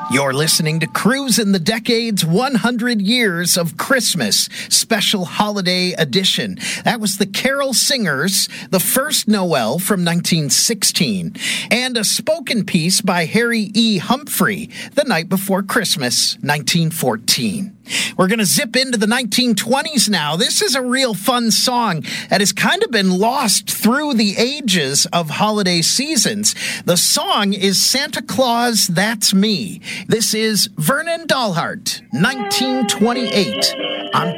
You're listening to Cruise in the Decades 100 Years of Christmas Special Holiday Edition. That was the Carol Singers, the first Noel from 1916, and a spoken piece by Harry E. Humphrey, The Night Before Christmas, 1914. We're going to zip into the 1920s now. This is a real fun song that has kind of been lost through the ages of holiday seasons. The song is Santa Claus, That's Me. This is Vernon Dalhart, 1928, on